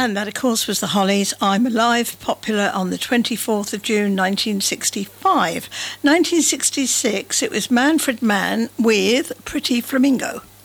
And that, of course, was the Hollies' I'm Alive, popular on the 24th of June 1965. 1966, it was Manfred Mann with Pretty Flamingo.